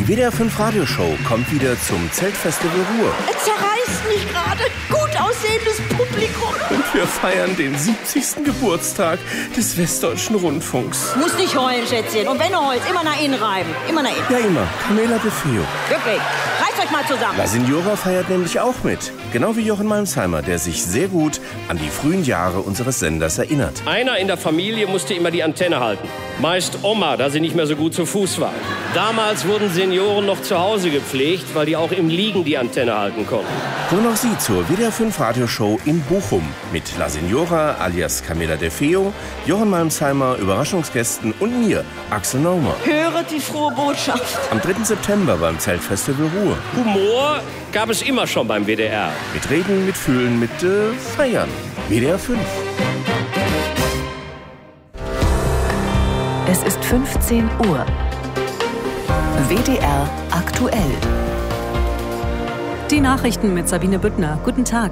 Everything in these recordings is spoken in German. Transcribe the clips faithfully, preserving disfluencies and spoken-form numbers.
Die W D R fünf Radioshow kommt wieder zum Zeltfestival Ruhr. Es zerreißt mich gerade. Gut aussehendes Publikum. Und wir feiern den siebzigsten Geburtstag des Westdeutschen Rundfunks. Muss nicht heulen, Schätzchen. Und wenn du heulst, immer nach innen reiben. Immer nach innen. Ja, immer. Camela de Feo. Wirklich. Reißt euch mal zusammen. La Signora feiert nämlich auch mit. Genau wie Jochen Malmsheimer, der sich sehr gut an die frühen Jahre unseres Senders erinnert. Einer in der Familie musste immer die Antenne halten. Meist Oma, da sie nicht mehr so gut zu Fuß war. Damals wurden Senioren noch zu Hause gepflegt, weil die auch im Liegen die Antenne halten konnten. Kommen auch Sie zur W D R fünf Radioshow in Bochum mit La Signora alias Camela de Feo, Jochen Malmsheimer, Überraschungsgästen und mir, Axel Naumer. Höret die frohe Botschaft. Am dritten September beim Zeltfestival Ruhr. Humor gab es immer schon beim W D R. Mit Reden, mit Fühlen, mit äh, Feiern. W D R fünf. Es ist fünfzehn Uhr. W D R aktuell. Die Nachrichten mit Sabine Büttner. Guten Tag.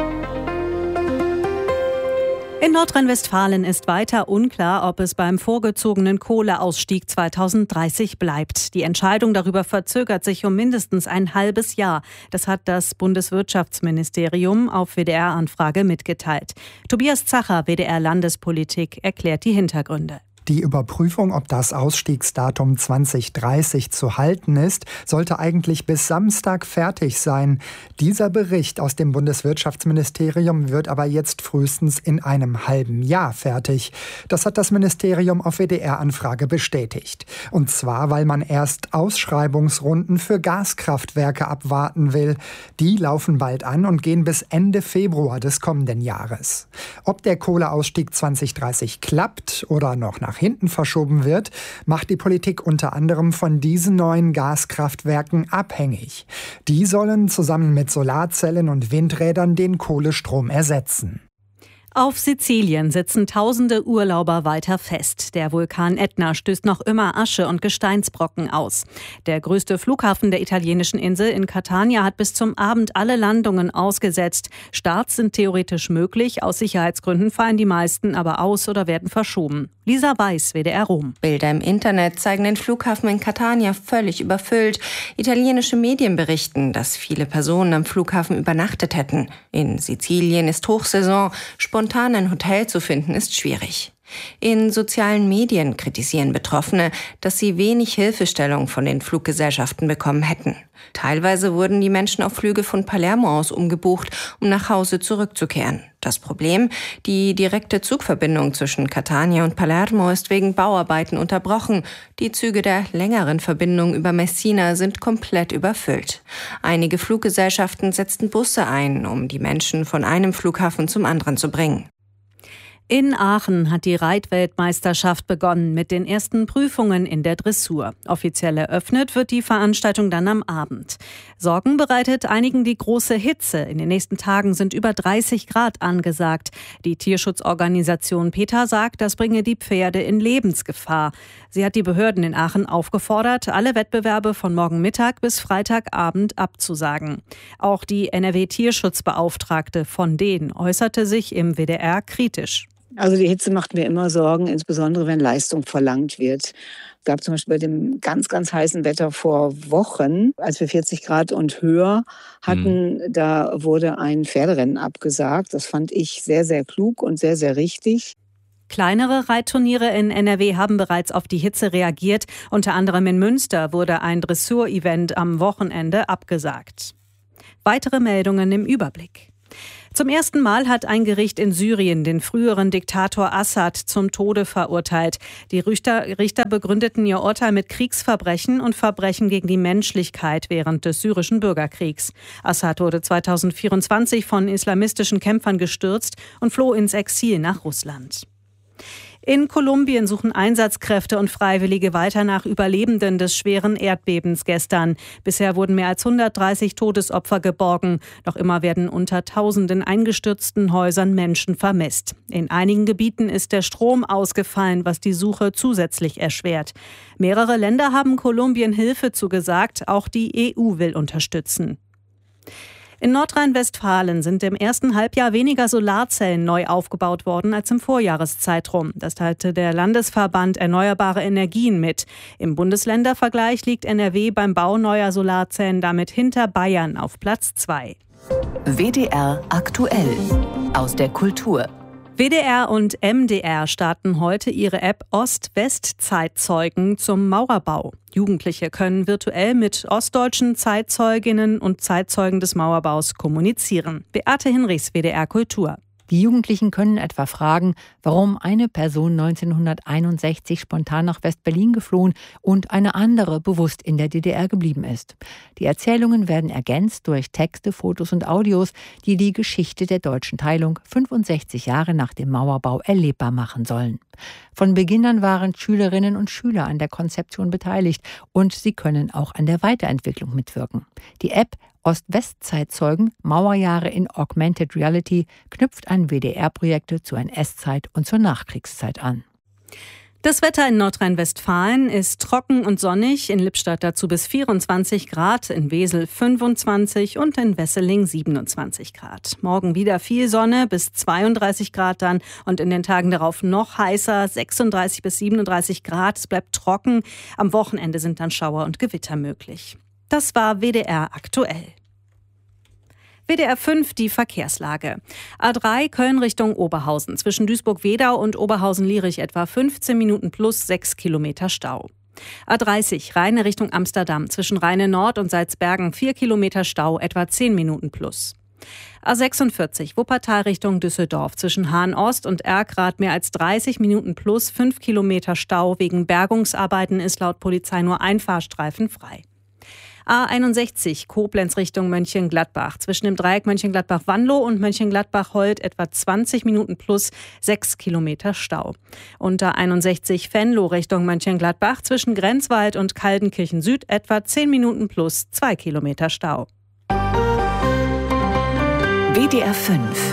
In Nordrhein-Westfalen ist weiter unklar, ob es beim vorgezogenen Kohleausstieg zweitausenddreißig bleibt. Die Entscheidung darüber verzögert sich um mindestens ein halbes Jahr. Das hat das Bundeswirtschaftsministerium auf W D R-Anfrage mitgeteilt. Tobias Zacher, W D R-Landespolitik, erklärt die Hintergründe. Die Überprüfung, ob das Ausstiegsdatum zwanzig dreißig zu halten ist, sollte eigentlich bis Samstag fertig sein. Dieser Bericht aus dem Bundeswirtschaftsministerium wird aber jetzt frühestens in einem halben Jahr fertig. Das hat das Ministerium auf W D R-Anfrage bestätigt. Und zwar, weil man erst Ausschreibungsrunden für Gaskraftwerke abwarten will. Die laufen bald an und gehen bis Ende Februar des kommenden Jahres. Ob der Kohleausstieg zwanzig dreißig klappt oder noch nach hinten verschoben wird, macht die Politik unter anderem von diesen neuen Gaskraftwerken abhängig. Die sollen zusammen mit Solarzellen und Windrädern den Kohlestrom ersetzen. Auf Sizilien sitzen tausende Urlauber weiter fest. Der Vulkan Ätna stößt noch immer Asche und Gesteinsbrocken aus. Der größte Flughafen der italienischen Insel in Catania hat bis zum Abend alle Landungen ausgesetzt. Starts sind theoretisch möglich, aus Sicherheitsgründen fallen die meisten aber aus oder werden verschoben. Lisa Weiß, W D R Rom. Bilder im Internet zeigen den Flughafen in Catania völlig überfüllt. Italienische Medien berichten, dass viele Personen am Flughafen übernachtet hätten. In Sizilien ist Hochsaison. Spontan ein Hotel zu finden, ist schwierig. In sozialen Medien kritisieren Betroffene, dass sie wenig Hilfestellung von den Fluggesellschaften bekommen hätten. Teilweise wurden die Menschen auf Flüge von Palermo aus umgebucht, um nach Hause zurückzukehren. Das Problem? Die direkte Zugverbindung zwischen Catania und Palermo ist wegen Bauarbeiten unterbrochen. Die Züge der längeren Verbindung über Messina sind komplett überfüllt. Einige Fluggesellschaften setzten Busse ein, um die Menschen von einem Flughafen zum anderen zu bringen. In Aachen hat die Reitweltmeisterschaft begonnen mit den ersten Prüfungen in der Dressur. Offiziell eröffnet wird die Veranstaltung dann am Abend. Sorgen bereitet einigen die große Hitze. In den nächsten Tagen sind über dreißig Grad angesagt. Die Tierschutzorganisation PETA sagt, das bringe die Pferde in Lebensgefahr. Sie hat die Behörden in Aachen aufgefordert, alle Wettbewerbe von morgen Mittag bis Freitagabend abzusagen. Auch die N R W-Tierschutzbeauftragte von denen äußerte sich im W D R kritisch. Also die Hitze macht mir immer Sorgen, insbesondere wenn Leistung verlangt wird. Es gab zum Beispiel bei dem ganz, ganz heißen Wetter vor Wochen, als wir vierzig Grad und höher hatten, mhm. da wurde ein Pferderennen abgesagt. Das fand ich sehr, sehr klug und sehr, sehr richtig. Kleinere Reitturniere in N R W haben bereits auf die Hitze reagiert. Unter anderem in Münster wurde ein Dressurevent am Wochenende abgesagt. Weitere Meldungen im Überblick. Zum ersten Mal hat ein Gericht in Syrien den früheren Diktator Assad zum Tode verurteilt. Die Richter, Richter begründeten ihr Urteil mit Kriegsverbrechen und Verbrechen gegen die Menschlichkeit während des syrischen Bürgerkriegs. Assad wurde zweitausendvierundzwanzig von islamistischen Kämpfern gestürzt und floh ins Exil nach Russland. In Kolumbien suchen Einsatzkräfte und Freiwillige weiter nach Überlebenden des schweren Erdbebens gestern. Bisher wurden mehr als hundertdreißig Todesopfer geborgen. Noch immer werden unter tausenden eingestürzten Häusern Menschen vermisst. In einigen Gebieten ist der Strom ausgefallen, was die Suche zusätzlich erschwert. Mehrere Länder haben Kolumbien Hilfe zugesagt. Auch die E U will unterstützen. In Nordrhein-Westfalen sind im ersten Halbjahr weniger Solarzellen neu aufgebaut worden als im Vorjahreszeitraum. Das teilte der Landesverband Erneuerbare Energien mit. Im Bundesländervergleich liegt N R W beim Bau neuer Solarzellen damit hinter Bayern auf Platz zwei. W D R aktuell aus der Kultur. W D R und M D R starten heute ihre App Ost-West-Zeitzeugen zum Mauerbau. Jugendliche können virtuell mit ostdeutschen Zeitzeuginnen und Zeitzeugen des Mauerbaus kommunizieren. Beate Hinrichs, W D R Kultur. Die Jugendlichen können etwa fragen, warum eine Person neunzehnhunderteinundsechzig spontan nach West-Berlin geflohen und eine andere bewusst in der D D R geblieben ist. Die Erzählungen werden ergänzt durch Texte, Fotos und Audios, die die Geschichte der deutschen Teilung fünfundsechzig Jahre nach dem Mauerbau erlebbar machen sollen. Von Beginn an waren Schülerinnen und Schüler an der Konzeption beteiligt und sie können auch an der Weiterentwicklung mitwirken. Die App Ost-West-Zeitzeugen, Mauerjahre in Augmented Reality knüpft an W D R-Projekte zur N S-Zeit und zur Nachkriegszeit an. Das Wetter in Nordrhein-Westfalen ist trocken und sonnig, in Lippstadt dazu bis vierundzwanzig Grad, in Wesel fünfundzwanzig und in Wesseling siebenundzwanzig Grad. Morgen wieder viel Sonne bis zweiunddreißig Grad dann und in den Tagen darauf noch heißer, sechsunddreißig bis siebenunddreißig Grad. Es bleibt trocken. Am Wochenende sind dann Schauer und Gewitter möglich. Das war W D R aktuell. W D R fünf, die Verkehrslage. A drei Köln Richtung Oberhausen. Zwischen Duisburg-Wedau und Oberhausen-Lierich etwa fünfzehn Minuten plus sechs Kilometer Stau. A dreißig Rheine Richtung Amsterdam. Zwischen Rheine Nord und Salzbergen vier Kilometer Stau, etwa zehn Minuten plus. A sechsundvierzig Wuppertal Richtung Düsseldorf. Zwischen Hahn Ost und Erkrath mehr als dreißig Minuten plus fünf Kilometer Stau. Wegen Bergungsarbeiten ist laut Polizei nur ein Fahrstreifen frei. A einundsechzig Koblenz Richtung Mönchengladbach. Zwischen dem Dreieck Mönchengladbach-Wanlo und Mönchengladbach-Holt etwa zwanzig Minuten plus sechs Kilometer Stau. Und A einundsechzig Venlo Richtung Mönchengladbach. Zwischen Grenzwald und Kaldenkirchen Süd etwa zehn Minuten plus zwei Kilometer Stau. W D R fünf.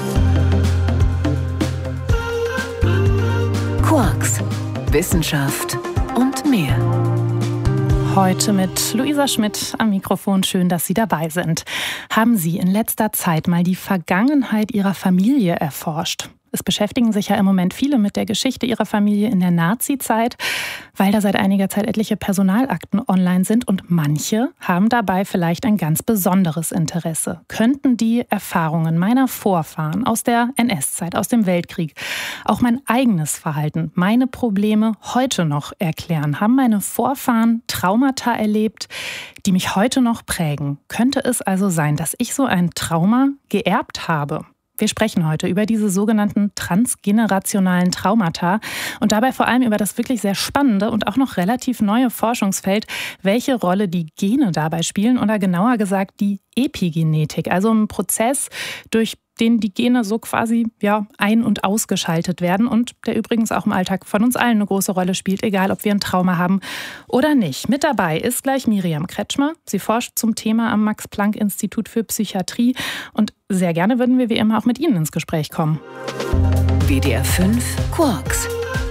Quarks, Wissenschaft und mehr. Heute mit Luisa Schmidt am Mikrofon. Schön, dass Sie dabei sind. Haben Sie in letzter Zeit mal die Vergangenheit Ihrer Familie erforscht? Es beschäftigen sich ja im Moment viele mit der Geschichte ihrer Familie in der Nazi-Zeit, weil da seit einiger Zeit etliche Personalakten online sind und manche haben dabei vielleicht ein ganz besonderes Interesse. Könnten die Erfahrungen meiner Vorfahren aus der N S-Zeit, aus dem Weltkrieg, auch mein eigenes Verhalten, meine Probleme heute noch erklären? Haben meine Vorfahren Traumata erlebt, die mich heute noch prägen? Könnte es also sein, dass ich so ein Trauma geerbt habe? Wir sprechen heute über diese sogenannten transgenerationalen Traumata und dabei vor allem über das wirklich sehr spannende und auch noch relativ neue Forschungsfeld, welche Rolle die Gene dabei spielen oder genauer gesagt die Epigenetik, also ein Prozess, durch den die Gene so quasi ja ein- und ausgeschaltet werden und der übrigens auch im Alltag von uns allen eine große Rolle spielt, egal ob wir ein Trauma haben oder nicht. Mit dabei ist gleich Miriam Kretschmer. Sie forscht zum Thema am Max-Planck-Institut für Psychiatrie und sehr gerne würden wir wie immer auch mit Ihnen ins Gespräch kommen. W D R fünf Quarks.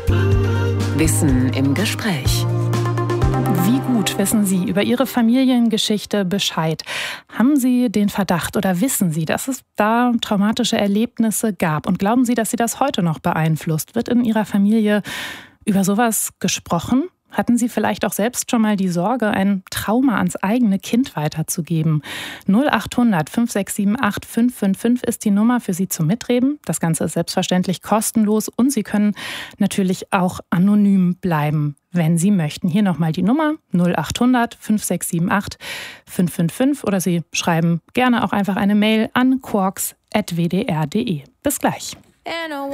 Wissen im Gespräch. Wie gut wissen Sie über Ihre Familiengeschichte Bescheid? Haben Sie den Verdacht oder wissen Sie, dass es da traumatische Erlebnisse gab? Und glauben Sie, dass Sie das heute noch beeinflusst? Wird in Ihrer Familie über sowas gesprochen? Hatten Sie vielleicht auch selbst schon mal die Sorge, ein Trauma ans eigene Kind weiterzugeben? null acht hundert fünf sechs sieben acht fünf fünf fünf ist die Nummer für Sie zum Mitreden. Das Ganze ist selbstverständlich kostenlos und Sie können natürlich auch anonym bleiben, wenn Sie möchten. Hier nochmal die Nummer null acht hundert fünf sechs sieben acht fünf fünf fünf oder Sie schreiben gerne auch einfach eine Mail an quarks at w d r punkt d e. Bis gleich. In a